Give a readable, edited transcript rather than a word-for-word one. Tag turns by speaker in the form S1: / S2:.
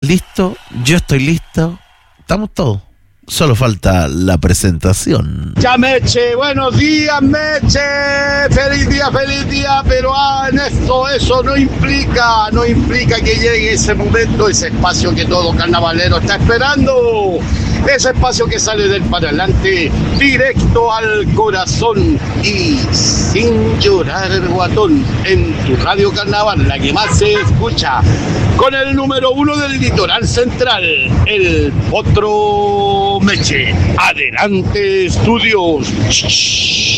S1: listo, yo estoy listo, estamos todos. Solo falta la presentación.
S2: Ya Meche, buenos días Meche, feliz día, pero en esto eso no implica que llegue ese momento, ese espacio que todo carnavalero está esperando, ese espacio que sale del para adelante, directo al corazón y sin llorar guatón, en tu radio carnaval, la que más se escucha, con el número 1 del litoral central, el Potro Meche. Adelante, estudios.